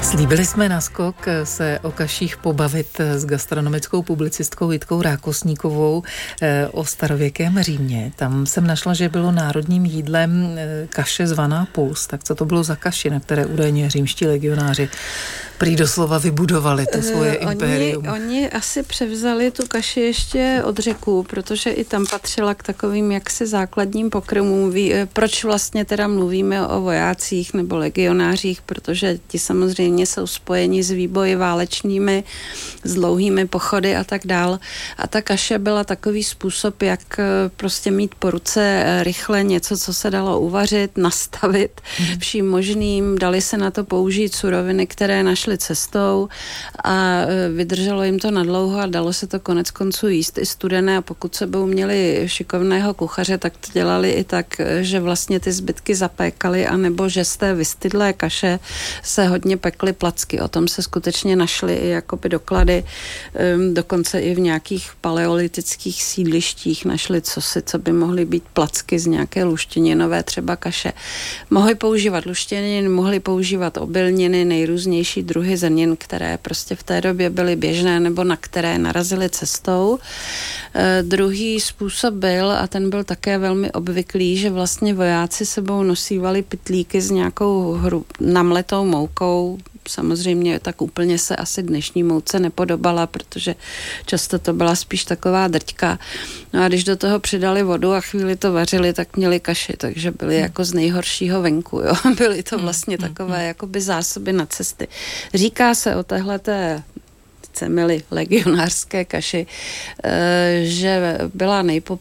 Slíbili jsme naskok se o kaších pobavit s gastronomickou publicistkou Jitkou Rákosníkovou o starověkém Římě. Tam jsem našla, že bylo národním jídlem kaše zvaná puls. Tak co to bylo za kaši, na které údajně římští legionáři prý doslova vybudovali to svoje impérium? Oni asi převzali tu kaši ještě od Řeků, protože i tam patřila k takovým jaksi základním pokrmům. Proč vlastně teda mluvíme o vojácích nebo legionářích, protože ti samozřejmě jsou spojeni s výboji válečnými, s dlouhými pochody a tak dál. A ta kaše byla takový způsob, jak prostě mít po ruce rychle něco, co se dalo uvařit, nastavit vším možným. Dali se na to použít suroviny, které našli cestou a vydrželo jim to nadlouho a dalo se to konec konců jíst i studené a pokud sebou měli šikovného kuchaře, tak to dělali i tak, že vlastně ty zbytky zapékali anebo že z té vystydlé kaše se hodně pekly placky. O tom se skutečně našly i jakoby doklady, dokonce i v nějakých paleolitických sídlištích našli co by mohly být placky z nějaké luštěninové třeba kaše. Mohli používat luštěniny, mohli používat obilniny, nejrůznější druhy zenin, které prostě v té době byly běžné nebo na které narazili cestou. Druhý způsob byl, a ten byl také velmi obvyklý, že vlastně vojáci sebou nosívali pytlíky s nějakou namletou moukou. Samozřejmě tak úplně se asi dnešní mouce nepodobala, protože často to byla spíš taková drťka. No a když do toho přidali vodu a chvíli to vařili, tak měli kaši, takže byli jako z nejhoršího venku. Jo? Byly to vlastně takové jakoby zásoby na cesty. Říká se o téhleté chceme-li legionářské kaši, že byla